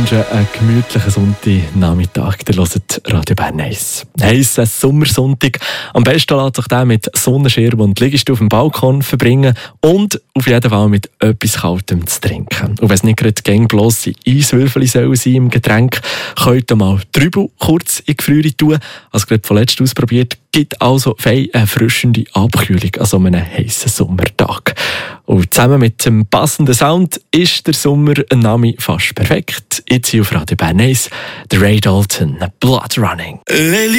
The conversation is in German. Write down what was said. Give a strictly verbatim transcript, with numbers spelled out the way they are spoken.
wünschen einen gemütlichen Sonntagnachmittag. Ihr hört Radio Bern eins. Heissen Sommersonntag. Am besten lässt sich der mit Sonnenschirm und Liegestuhl auf dem Balkon verbringen und auf jeden Fall mit etwas Kaltem zu trinken. Und wenn es nicht gerade gäng blosse Eiswürfel sollen sein im Getränk, könnt ihr mal Trübel kurz in die Gefriere tun. Also gerade vorletzt ausprobiert, gibt also fein eine erfrischende Abkühlung an so einem heissen Sommertag. Und zusammen mit dem passenden Sound ist der Sommer ein Name fast perfekt. Jetzt hier auf Radio Bern eins, der Ray Dalton, Blood Running.